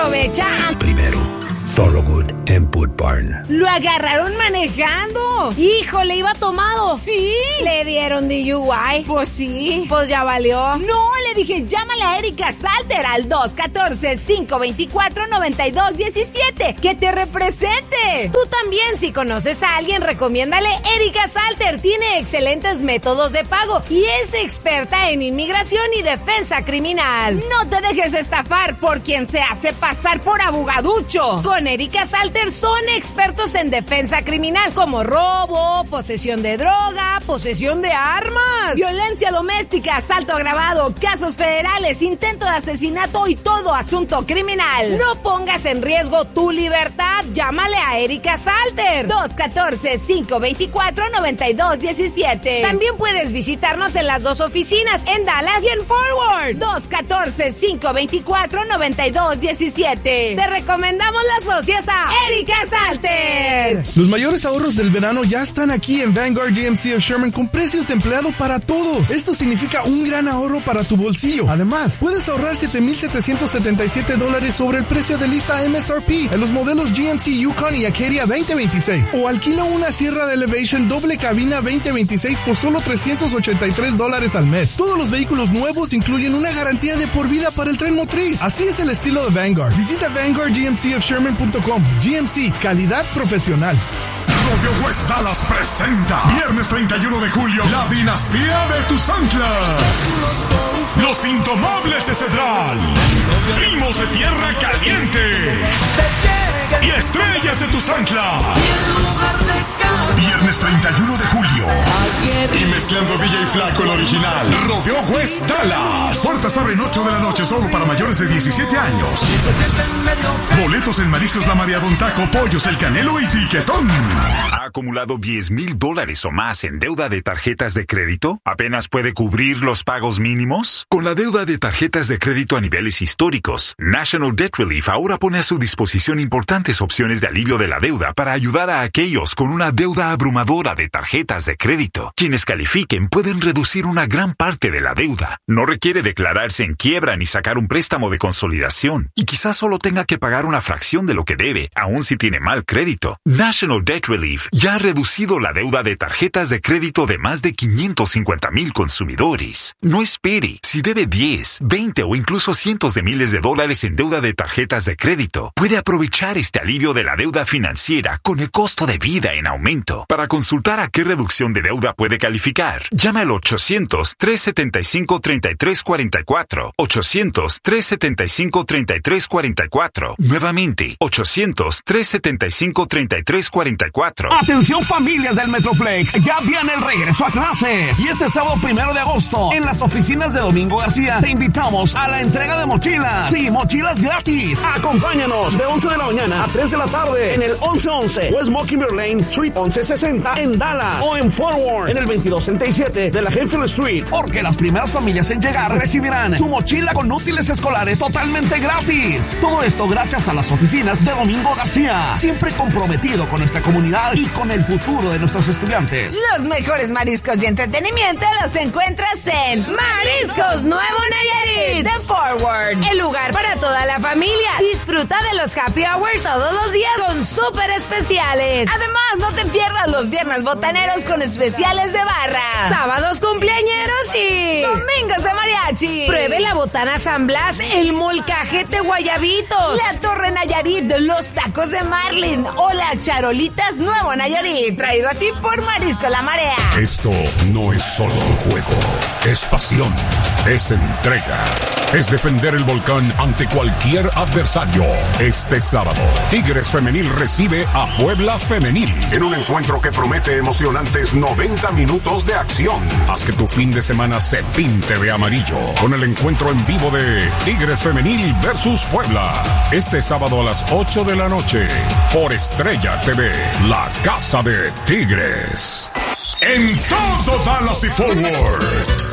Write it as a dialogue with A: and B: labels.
A: aprovechan.
B: Primero, Thorogood Input Barn.
A: Lo agarraron manejando.
C: Híjole, iba tomado.
A: ¿Sí?
C: ¿Le dieron DUI?
A: Pues sí.
C: Pues ya valió.
A: No, le dije, llámale a Erika Salter al 214-524-9217. ¡Que te represente!
C: Tú también, si conoces a alguien, recomiéndale Erika Salter. Tiene excelentes métodos de pago y es experta en inmigración y defensa criminal.
A: No te dejes estafar por quien se hace pasar por abogaducho.
C: Con Erika Salter son expertos en defensa criminal, como robo, posesión de droga, posesión de armas,
A: violencia doméstica, asalto agravado, casos federales, intento de asesinato y todo asunto criminal.
C: No pongas en riesgo tu libertad. Llámale a Erika Salter.
A: 214-524-9217.
C: También puedes visitarnos en las dos oficinas, en Dallas y en Forward.
A: 214-524-9217.
C: Te recomendamos la sociasa Erika Salter.
D: Los mayores ahorros del verano ya están aquí en Vanguard GMC of Sherman con precios de empleado para todos. Esto significa un gran ahorro para tu bolsillo. Además, puedes ahorrar $7,777 sobre el precio de lista MSRP en los modelos GMC Yukon y Acadia 2026. O alquila una Sierra de Elevation doble cabina 2026 por solo $383 al mes. Todos los vehículos nuevos incluyen una garantía de por vida para el tren motriz. Así es el estilo de Vanguard. Visita VanguardGMCofSherman.com. GMC, calidad profesional.
E: Radio West Dallas presenta viernes 31 de julio La Dinastía de Tuzantla, Los Indomables de Cedral, Primos de Tierra Caliente y Estrellas de Tuzantla. Viernes 31 de julio. Y mezclando DJ Flaco el original. Rodeo West Dallas. Puertas abren 8 de la noche solo para mayores de 17 años. Boletos en Mariscos La María, Don Taco, Pollos, El Canelo y Tiquetón.
F: ¿Ha acumulado $10,000 o más en deuda de tarjetas de crédito? ¿Apenas puede cubrir los pagos mínimos? Con la deuda de tarjetas de crédito a niveles históricos, National Debt Relief ahora pone a su disposición importantes opciones de alivio de la deuda para ayudar a aquellos con una deuda abrumadora de tarjetas de crédito. Quienes califiquen pueden reducir una gran parte de la deuda. No requiere declararse en quiebra ni sacar un préstamo de consolidación. Y quizás solo tenga que pagar una fracción de lo que debe, aun si tiene mal crédito. National Debt Relief ya ha reducido la deuda de tarjetas de crédito de más de 550,000 consumidores. No espere. Si debe 10, 20 o incluso cientos de miles de dólares en deuda de tarjetas de crédito, puede aprovechar este alivio de la deuda financiera con el costo de vida en aumento. Para consultar a qué reducción de deuda puede calificar, llame al 800-375-3344. 800-375-3344. Nuevamente, 800-375-3344.
G: Atención familias del Metroplex, ya viene el regreso a clases. Y este sábado 1 de agosto, en las oficinas de Domingo García, te invitamos a la entrega de mochilas. Sí, mochilas gratis. Acompáñanos de 11 de la mañana a 3 de la tarde en el 1111 West Mockingbird Lane, Suite 1160 en Dallas. O en Forward, en el 2267 de la Henfield Street. Porque las primeras familias en llegar recibirán su mochila con útiles escolares totalmente gratis. Todo esto gracias a las oficinas de Domingo García. Siempre comprometido con nuestra comunidad y con el futuro de nuestros estudiantes.
A: Los mejores mariscos y entretenimiento los encuentras en Mariscos Nuevo Nayarit de Forward.
C: El lugar para toda la familia. Disfruta de los happy hours todos los días con súper especiales.
A: Además, no te pierdas los viernes botaneros con especiales de barra.
C: Sábados cumpleañeros y
A: domingos de mariachi.
C: Pruebe la botana San Blas, el molcajete guayabito,
A: la Torre Nayarit, los tacos de Marlin o las charolitas Nuevo Nayarit. Traído a ti por Marisco La Marea.
E: Esto no es solo un juego, es pasión, es entrega, es defender el volcán ante cualquier adversario. Este sábado, Tigres Femenil recibe a Puebla Femenil en un encuentro que promete emocionantes 90 minutos de acción. Haz que tu fin de semana se pinte de amarillo con el encuentro en vivo de Tigres Femenil versus Puebla. Este sábado a las 8 de la noche por Estrella TV, la casa de Tigres. En todo Dallas y Forward.